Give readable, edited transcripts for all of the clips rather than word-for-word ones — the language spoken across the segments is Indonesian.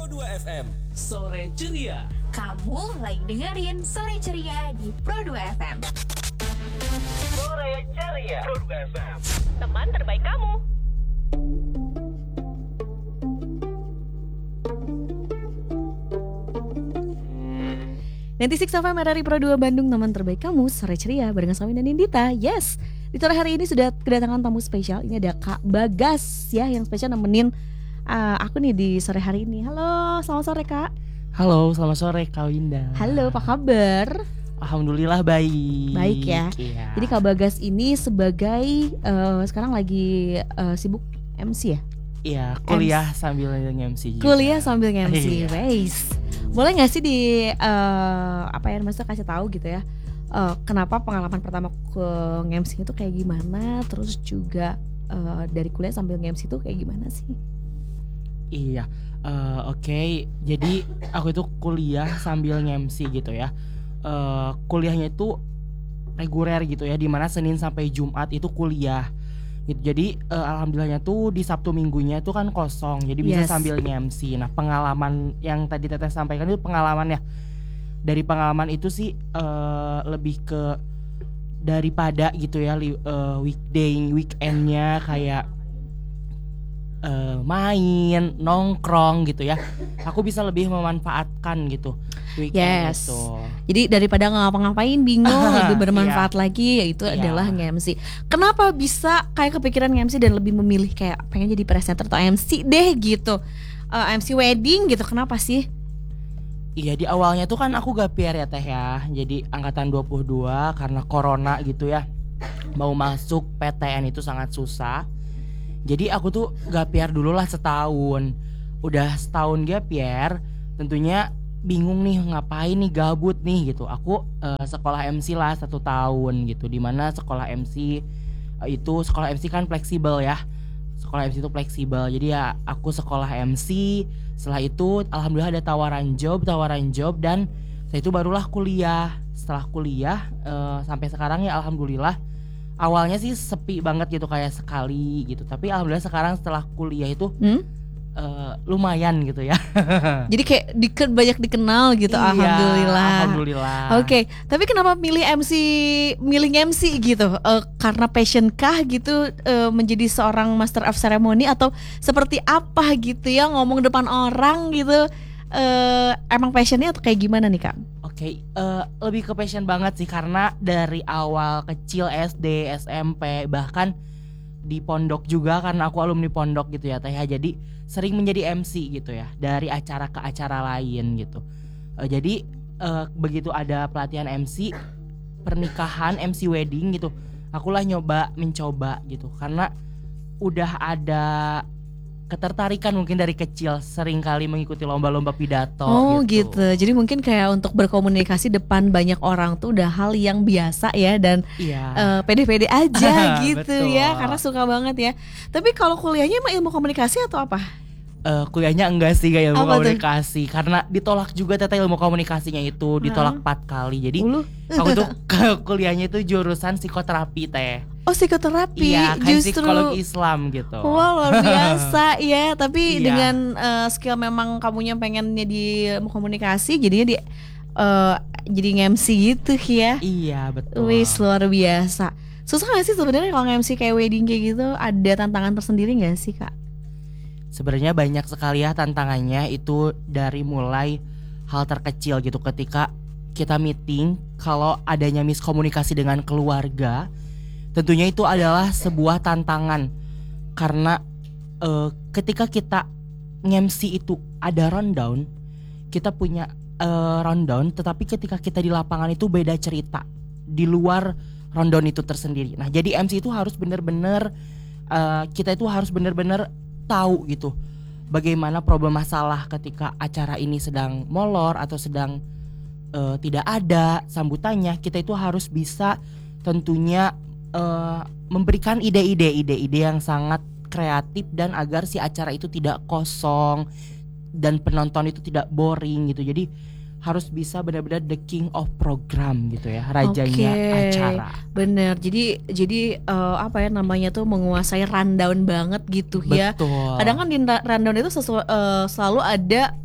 Pro 2 FM Sore Ceria. Kamu lagi dengerin Sore Ceria di Pro 2 FM. Sore Ceria Pro 2 FM, Teman terbaik kamu. Nanti Six FM dari Pro 2 Bandung, teman terbaik kamu, Sore Ceria barengan Sami dan Nindita. Yes, di sore hari ini sudah kedatangan tamu spesial. Ini ada Kak Bagas ya, yang spesial nemenin aku nih di sore hari ini. Halo, selamat sore Kak. Halo, selamat sore Kak Winda. Halo, apa kabar? Alhamdulillah baik. Baik ya. Iya. Jadi Kak Bagas ini sebagai sekarang lagi sibuk MC ya? Iya, kuliah sambil nge-MC juga. Kuliah sambil nge-MC, Iya. Weis. Boleh nggak sih di maksudnya kasih tahu gitu ya? Kenapa pengalaman pertama ke nge-MC itu kayak gimana? Terus juga dari kuliah sambil nge-MC itu kayak gimana sih? Iya, oke. Jadi aku itu kuliah sambil nge-MC gitu ya. Kuliahnya itu reguler gitu ya, dimana Senin sampai Jumat itu kuliah gitu. Jadi alhamdulillahnya tuh di Sabtu Minggunya tuh kan kosong, jadi bisa Yes. sambil nge-MC. Nah, pengalaman yang tadi Teteh sampaikan itu pengalaman ya. Dari pengalaman itu sih lebih ke daripada gitu ya weekday, weekendnya kayak main, nongkrong gitu ya. Aku bisa lebih memanfaatkan gitu weekend Yes. itu. Jadi daripada ngapa-ngapain bingung, lebih bermanfaat Iya. lagi, yaitu Iya. adalah nge-MC. Kenapa bisa kayak kepikiran nge-MC dan lebih memilih kayak pengen jadi presenter atau MC deh gitu? MC wedding gitu, kenapa sih? Iya, di awalnya tuh kan aku gapir ya Teh ya. Jadi angkatan 22 karena corona gitu ya. Mau masuk PTN itu sangat susah. Jadi aku tuh gapir dulu lah setahun. Udah setahun gapir, tentunya bingung nih ngapain nih, gabut nih gitu. Aku sekolah MC lah 1 tahun gitu. Dimana sekolah MC itu sekolah MC kan fleksibel ya. Sekolah MC itu fleksibel. Jadi ya aku sekolah MC. Setelah itu alhamdulillah ada tawaran job dan setelah itu barulah kuliah. Setelah kuliah sampai sekarang ya alhamdulillah. Awalnya sih sepi banget gitu kayak sekali gitu. Tapi alhamdulillah sekarang setelah kuliah itu lumayan gitu ya. Jadi kayak banyak dikenal gitu, Iya, alhamdulillah. Alhamdulillah. Oke, tapi kenapa milih MC gitu? Karena passion kah gitu, menjadi seorang master of ceremony atau seperti apa gitu ya, ngomong depan orang gitu? Emang passionnya atau kayak gimana nih Kak? Oke, lebih ke passion banget sih karena dari awal kecil SD, SMP, bahkan di pondok juga karena aku alumni pondok gitu ya Teh ya. Jadi sering menjadi MC gitu ya, dari acara ke acara lain gitu. Jadi begitu ada pelatihan MC pernikahan, MC wedding gitu, akulah mencoba gitu karena udah ada ketertarikan mungkin dari kecil, sering kali mengikuti lomba-lomba pidato. Oh gitu. Jadi mungkin kayak untuk berkomunikasi depan banyak orang tuh udah hal yang biasa ya, dan Iya. pede-pede aja gitu Betul. ya, karena suka banget ya. Tapi kalau kuliahnya emang ilmu komunikasi atau apa? Kuliahnya enggak sih kayak ilmu Apa tuh? komunikasi, karena ditolak juga Teteh ilmu komunikasinya itu, ditolak 4 kali. Jadi Ulu. aku tuh kuliahnya itu jurusan psikoterapi Teh. Oh, psikoterapi. Iya, kayak Justru. psikologi Islam gitu. Wah, luar biasa ya. Tapi Iya. dengan skill memang kamunya pengennya di ilmu komunikasi, jadinya jadi nge-MC gitu ya. Iya, betul. Wis, luar biasa. Susah gak sih sebenarnya kalau nge-MC kayak wedding kayak gitu? Ada tantangan tersendiri gak sih Kak? Sebenarnya banyak sekali ya tantangannya, itu dari mulai hal terkecil gitu. Ketika kita meeting, kalau adanya miskomunikasi dengan keluarga, tentunya itu adalah sebuah tantangan. Karena ketika kita nge-MC itu ada rundown, kita punya rundown, tetapi ketika kita di lapangan itu beda cerita di luar rundown itu tersendiri. Nah, jadi MC itu harus benar-benar kita itu harus benar-benar tahu gitu bagaimana problem masalah ketika acara ini sedang molor atau sedang tidak ada sambutannya. Kita itu harus bisa tentunya memberikan ide-ide yang sangat kreatif dan agar si acara itu tidak kosong dan penonton itu tidak boring gitu. Jadi harus bisa benar-benar the king of program gitu ya, rajanya acara. Bener. Jadi apa ya namanya tuh, menguasai rundown banget gitu ya. Betul. Kadang kan di rundown itu selalu ada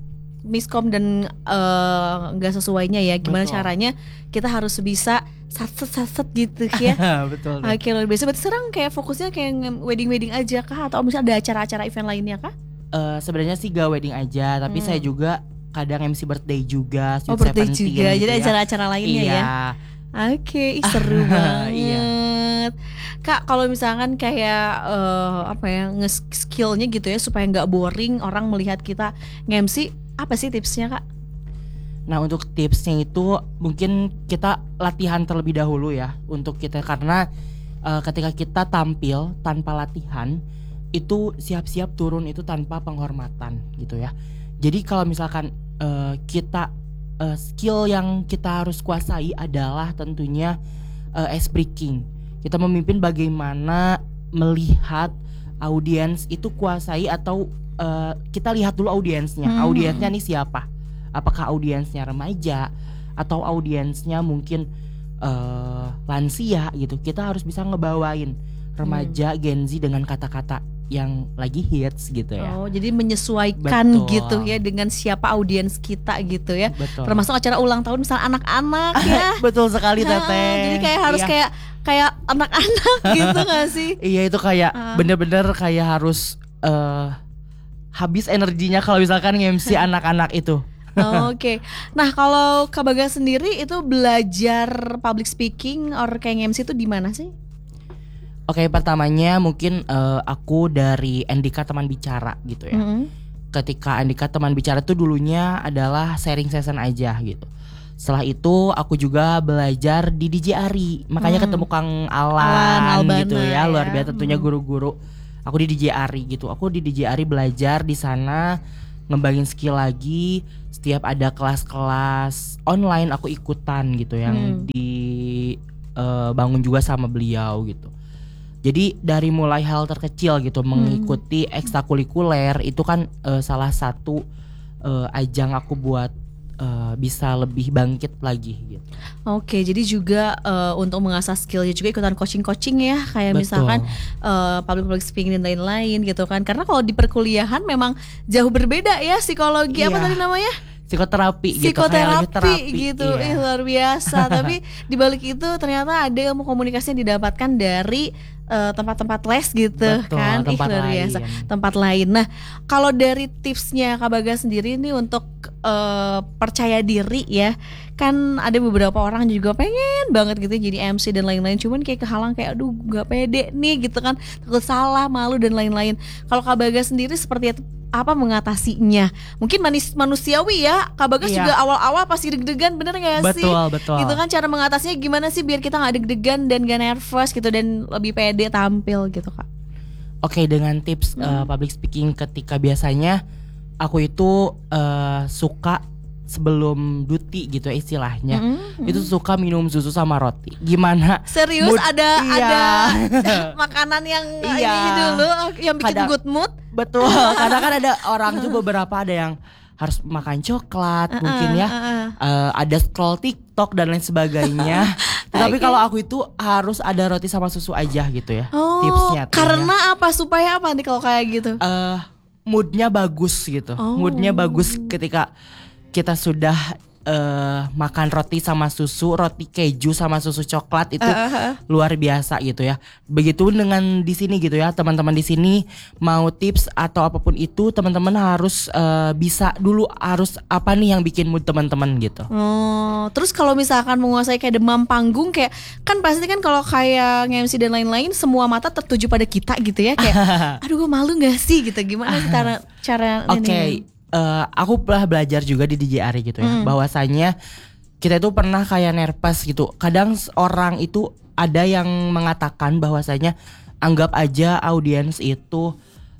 miskom dan nggak sesuainya ya. Gimana Betul. caranya kita harus bisa sat gitu ya. Betul. Oke, luar biasa. Berarti sekarang kayak fokusnya kayak wedding aja kah? Atau misalnya ada acara-acara event lainnya kah? Sebenarnya sih gak wedding aja, tapi saya juga kadang MC birthday juga, Oh, Sweet birthday Seventeen juga. gitu Jadi ya. acara-acara lainnya Iya. ya. Oke, ih, seru banget. Kak, kalau misalkan kayak apa ya, nge-skillnya gitu ya supaya nggak boring orang melihat kita nge-MC, apa sih tipsnya, Kak? Nah, untuk tipsnya itu mungkin kita latihan terlebih dahulu ya untuk kita, karena ketika kita tampil tanpa latihan itu siap-siap turun itu tanpa penghormatan gitu ya. Jadi kalau misalkan kita skill yang kita harus kuasai adalah tentunya speaking. Kita memimpin bagaimana melihat audiens itu kuasai atau kita lihat dulu audiensnya. Audiensnya nih siapa? Apakah audiensnya remaja atau audiensnya mungkin lansia gitu. Kita harus bisa ngebawain remaja Gen Z dengan kata-kata yang lagi hits gitu ya. Oh, jadi menyesuaikan Betul. gitu ya dengan siapa audiens kita gitu ya. Betul. Termasuk acara ulang tahun misalnya anak-anak ya. Betul sekali Teteh. Jadi kayak harus Iya. kayak anak-anak gitu gak sih? Iya, itu kayak bener-bener kayak harus habis energinya kalau misalkan nge-MC anak-anak itu. Oke. Nah, kalau Kak Bagas sendiri itu belajar public speaking or kayak nge-MC itu di mana sih? Oke, pertamanya mungkin aku dari Andika Teman Bicara gitu ya. Ketika Andika Teman Bicara tuh dulunya adalah sharing session aja gitu. Setelah itu aku juga belajar di DJ Ari. Makanya ketemu Kang Alan Albana gitu ya. Luar ya. biasa tentunya guru-guru. Aku di DJ Ari gitu. Aku di DJ Ari belajar di sana, ngembangin skill lagi. Setiap ada kelas-kelas online aku ikutan gitu yang bangun juga sama beliau gitu. Jadi dari mulai hal terkecil gitu, mengikuti ekstrakurikuler itu kan salah satu ajang aku buat bisa lebih bangkit lagi gitu. Oke, jadi juga untuk mengasah skillnya juga ikutan coaching ya, kayak Betul. misalkan public speaking dan lain-lain gitu kan. Karena kalau di perkuliahan memang jauh berbeda ya psikologi apa Iya. tadi namanya? Psikoterapi gitu, kayak lebih Psikoterapi terapi gitu. iya. Luar biasa. Tapi di balik itu ternyata ada ilmu komunikasi yang didapatkan dari tempat-tempat les gitu. Betul, kan. tempat luar lain. biasa. Tempat lain. Nah, kalau dari tipsnya Kak Bagas sendiri ini untuk percaya diri ya. Kan ada beberapa orang juga pengen banget gitu jadi MC dan lain-lain, cuman kayak kehalang kayak aduh gak pede nih gitu kan, takut salah, malu dan lain-lain. Kalau Kak Bagas sendiri seperti apa mengatasinya? Mungkin manusiawi ya. Kak Bagas Iya. juga awal-awal pasti deg-degan, bener gak sih? Betul. Gitu kan, cara mengatasinya gimana sih biar kita gak deg-degan dan gak nervous gitu dan lebih pede tampil gitu, Kak? Oke, dengan tips public speaking ketika biasanya aku itu suka sebelum duty gitu ya istilahnya. Itu suka minum susu sama roti. Gimana? Serius Mood- ada iya. makanan yang Iya. ini dulu yang bikin Kadang- good mood? Betul. Karena kan ada orang tuh beberapa ada yang harus makan coklat mungkin ya. Ada scroll TikTok dan lain sebagainya. Tapi Oke. kalau aku itu harus ada roti sama susu aja gitu ya. Oh, tipsnya tuh ya. karena apa? Supaya apa nih kalau kayak gitu? Moodnya bagus gitu. Oh. Moodnya bagus ketika kita sudah makan roti sama susu, roti keju sama susu coklat itu luar biasa gitu ya. Begitu dengan di sini gitu ya, teman-teman di sini mau tips atau apapun itu, teman-teman harus bisa dulu harus apa nih yang bikin mood teman-teman gitu. Oh, terus kalau misalkan menguasai kayak demam panggung kayak kan pasti kan kalau kayak nge-MC dan lain-lain semua mata tertuju pada kita gitu ya kayak aduh gue malu gak sih gitu, gimana sih cara Oke, aku pernah belajar juga di DJ Ari gitu ya, bahwasanya kita itu pernah kayak nervous gitu. Kadang orang itu ada yang mengatakan bahwasanya anggap aja audiens itu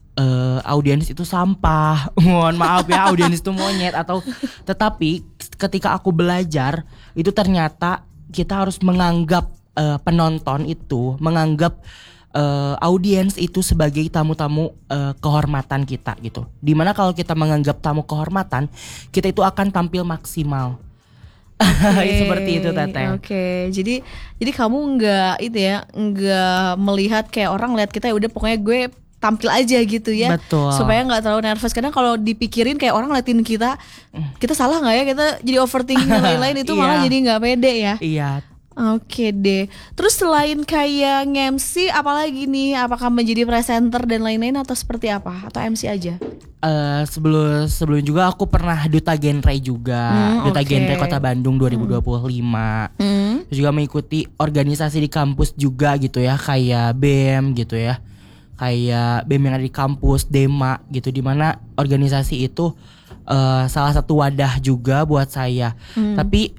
sampah. Mohon maaf ya, audiens itu monyet atau tetapi ketika aku belajar itu ternyata kita harus menganggap penonton itu menganggap audiens itu sebagai tamu-tamu kehormatan kita gitu. Dimana kalau kita menganggap tamu kehormatan, kita itu akan tampil maksimal. Seperti itu Teteh. Oke, jadi kamu nggak itu ya, nggak melihat kayak orang lihat kita ya udah pokoknya gue tampil aja gitu ya. Betul. Supaya nggak terlalu nervous. Kadang kalau dipikirin kayak orang ngeliatin kita salah nggak ya, kita jadi overthinking dan lain-lain itu malah Iya. jadi nggak pede ya. Iya. Oke deh. Terus selain kayak nge-MC, apalagi nih? Apakah menjadi presenter dan lain-lain atau seperti apa? Atau MC aja? Sebelum juga aku pernah duta genre juga, duta oke. genre Kota Bandung 2025. Terus juga mengikuti organisasi di kampus juga gitu ya, kayak BEM gitu ya, kayak BEM yang ada di kampus, Dema gitu, dimana organisasi itu salah satu wadah juga buat saya. Tapi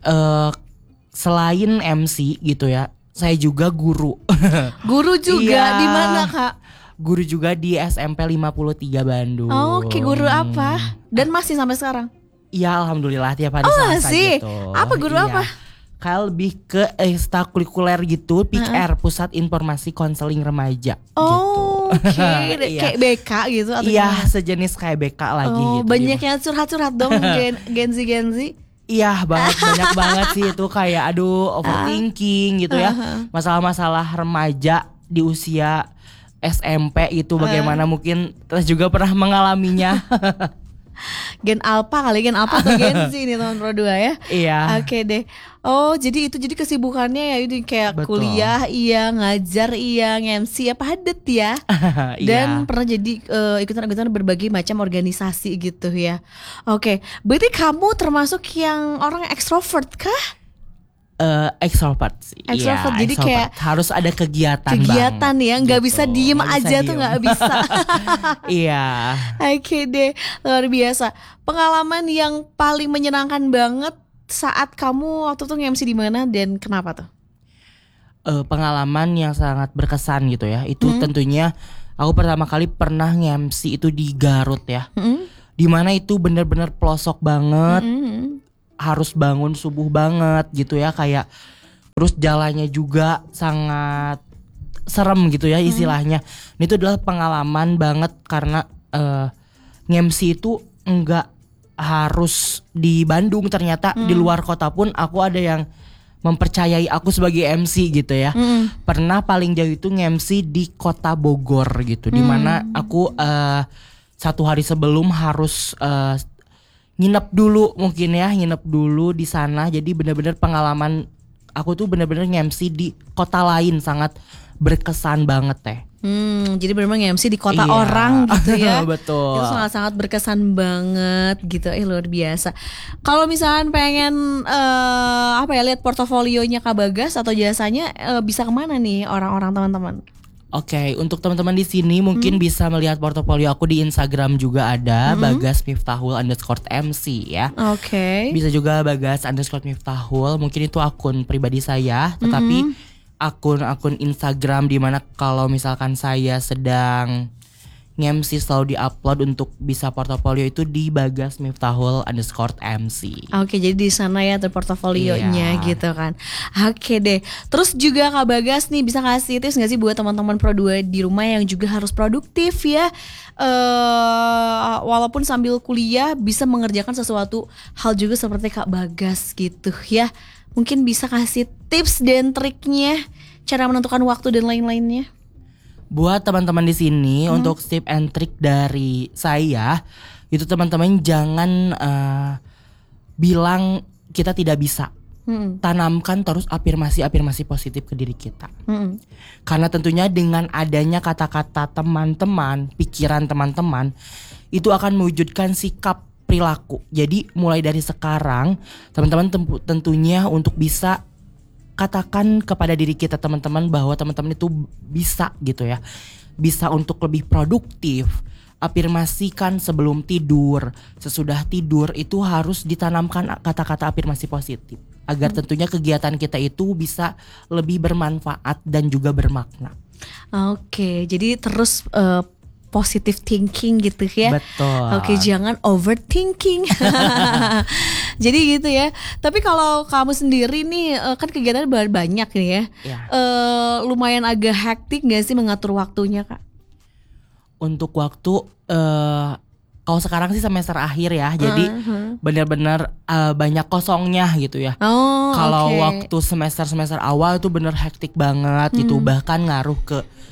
selain MC gitu ya, saya juga guru. Guru juga Iya. di mana Kak? Guru juga di SMP 53 Bandung. Oke, guru apa? Dan masih sampai sekarang? Iya, alhamdulillah tiap hari Oh, Selasa masih? gitu. Apa guru Iya. apa? Kayak lebih ke ekstrakurikuler gitu, PIKR, Pusat Informasi Konseling Remaja Oh, gitu. oke. Iya. Kayak BK gitu atau Iya, gimana? sejenis kayak BK lagi Oh, gitu. banyak yang curhat-curhat dong Gen Z. Iya, banyak banget sih itu, kayak aduh overthinking gitu ya. Masalah-masalah remaja di usia SMP itu bagaimana, mungkin terus juga pernah mengalaminya. Gen Alpha kali, Gen Alpha atau Gen Z nih teman Pro 2 ya. Iya. Oke deh. Oh, jadi itu jadi kesibukannya ya itu kayak Betul. kuliah iya, ngajar iya, MC ya, padet ya. Dan Iya. pernah jadi ikutan-ikutan berbagai macam organisasi gitu ya. Oke, berarti kamu termasuk yang orang ekstrovert kah? Extrovert sih. Extrovert, Iya, jadi extrovert. kayak harus ada kegiatan Kegiatan banget, ya, nggak gitu. bisa diem Nggak bisa aja tuh diem. nggak bisa. Iya. Oke deh, luar biasa. Pengalaman yang paling menyenangkan banget saat kamu waktu itu nge-MC di mana dan kenapa tuh? Pengalaman yang sangat berkesan gitu ya. Itu tentunya aku pertama kali pernah nge-MC itu di Garut ya. Dimana itu bener-bener pelosok banget. Harus bangun subuh banget gitu ya, kayak terus jalannya juga sangat serem gitu ya istilahnya. Itu adalah pengalaman banget karena nge-MC itu enggak harus di Bandung, ternyata di luar kota pun aku ada yang mempercayai aku sebagai MC gitu ya. Pernah paling jauh itu nge-MC di kota Bogor gitu, dimana aku 1 hari sebelum harus nginep dulu di sana. Jadi benar-benar pengalaman aku tuh benar-benar nge-MC di kota lain, sangat berkesan banget teh. Jadi benar-benar nge-MC di kota Iya. orang gitu ya. Betul. Itu sangat-sangat berkesan banget gitu, luar biasa. Kalau misalkan pengen lihat portofolionya Kak Bagas atau jasanya, bisa kemana nih orang-orang teman-teman? Oke, untuk teman-teman di sini mungkin bisa melihat portofolio aku di Instagram juga ada, Bagas Miftahul _MC ya. Oke. Bisa juga Bagas _Miftahul, mungkin itu akun pribadi saya, tetapi akun-akun Instagram di mana kalau misalkan saya sedang nge-MC selalu di-upload untuk bisa portofolio itu di Bagas Miftahul _MC. Oke, jadi di sana ya portofolionya Iya. gitu kan. Oke deh. Terus juga Kak Bagas nih bisa kasih tips gak sih buat teman-teman Pro 2 di rumah yang juga harus produktif ya, walaupun sambil kuliah bisa mengerjakan sesuatu hal juga seperti Kak Bagas gitu ya. Mungkin bisa kasih tips dan triknya, cara menentukan waktu dan lain-lainnya. Buat teman-teman di sini, untuk tip and trick dari saya itu, teman-teman jangan bilang kita tidak bisa. Tanamkan terus afirmasi positif ke diri kita. Karena tentunya dengan adanya kata-kata teman-teman, pikiran teman-teman, itu akan mewujudkan sikap perilaku. Jadi mulai dari sekarang teman-teman tentunya untuk bisa katakan kepada diri kita teman-teman bahwa teman-teman itu bisa gitu ya. Bisa untuk lebih produktif. Afirmasikan sebelum tidur, sesudah tidur itu harus ditanamkan kata-kata afirmasi positif agar tentunya kegiatan kita itu bisa lebih bermanfaat dan juga bermakna. Oke, jadi terus positive thinking gitu ya. Betul. Oke, jangan overthinking. Jadi gitu ya. Tapi kalau kamu sendiri nih kan kegiatannya banyak nih ya. Ya. Lumayan agak hektik gak sih mengatur waktunya Kak? Untuk waktu kalau sekarang sih semester akhir ya, jadi benar-benar banyak kosongnya gitu ya. Oh, Kalau oke. waktu semester awal itu bener hektik banget gitu, bahkan ngaruh ke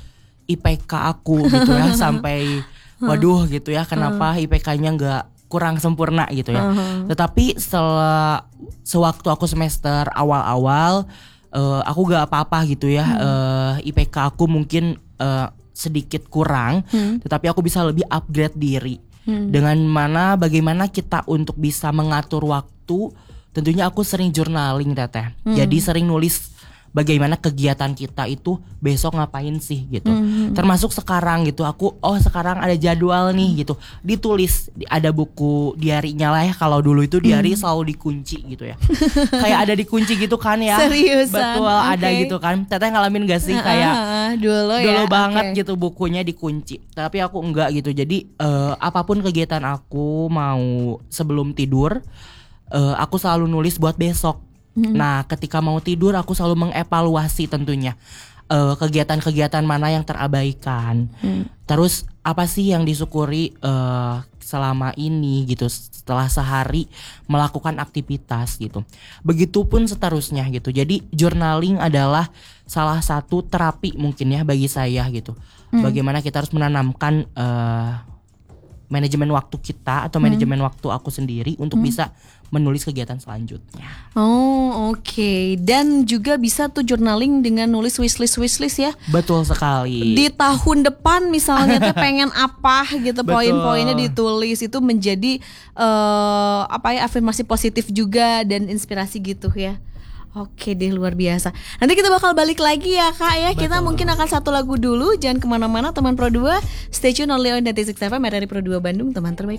IPK aku gitu ya sampai waduh gitu ya kenapa IPK-nya nggak kurang sempurna gitu ya. Tetapi setelah sewaktu aku semester awal-awal aku gak apa-apa gitu ya. IPK aku mungkin sedikit kurang, tetapi aku bisa lebih upgrade diri. Dengan bagaimana kita untuk bisa mengatur waktu. Tentunya aku sering journaling Teteh. Jadi sering nulis bagaimana kegiatan kita itu besok ngapain sih gitu. Termasuk sekarang gitu aku sekarang ada jadwal nih gitu. Ditulis ada buku diarinya lah ya. Kalau dulu itu diari selalu dikunci gitu ya. Kayak ada dikunci gitu kan ya. Seriusan? Betul ada gitu kan. Teteh ngalamin gak sih kayak dulu banget gitu bukunya dikunci. Tapi aku enggak gitu. Jadi apapun kegiatan aku mau sebelum tidur aku selalu nulis buat besok. Nah ketika mau tidur aku selalu mengevaluasi tentunya kegiatan-kegiatan mana yang terabaikan. Terus apa sih yang disyukuri selama ini gitu setelah sehari melakukan aktivitas gitu. Begitupun seterusnya gitu. Jadi journaling adalah salah satu terapi mungkin ya bagi saya gitu. Bagaimana kita harus menanamkan manajemen waktu kita atau manajemen waktu aku sendiri untuk bisa menulis kegiatan selanjutnya. Oh oke. Dan juga bisa tuh journaling dengan nulis wishlist ya. Betul sekali. Di tahun depan misalnya tuh pengen apa gitu, Betul. poin-poinnya ditulis, itu menjadi afirmasi positif juga dan inspirasi gitu ya. Oke deh, luar biasa. Nanti kita bakal balik lagi ya Kak ya. Kita mungkin akan satu lagu dulu. Jangan kemana-mana teman Pro 2. Stay tune only on 96 FM RRI Pro 2 Bandung, teman terbaik.